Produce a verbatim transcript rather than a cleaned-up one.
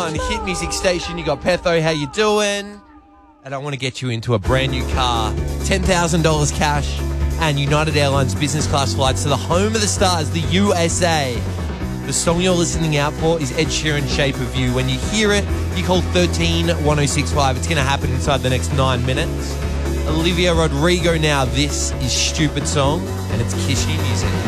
one hit music station. You got Petho, how you doing? And I want to get you into a brand new car, ten thousand dollars cash, and United Airlines business class flights to the home of the stars, the U S A. The song you're listening out for is Ed Sheeran, Shape of You. When you hear it, you call thirteen one oh six five. It's going to happen inside the next nine minutes. Olivia Rodrigo now. This is Stupid Song, and it's Kishy Music.